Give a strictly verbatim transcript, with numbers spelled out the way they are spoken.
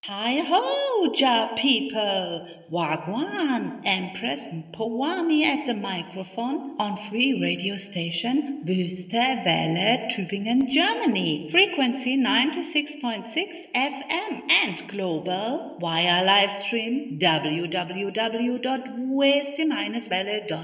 Hi ho, Ja people! Wagwan, Empress Powami at the microphone on free radio station Wüste Welle, Tübingen, Germany. Frequency ninety-six point six F M and global via live stream w w w dot weste welle dot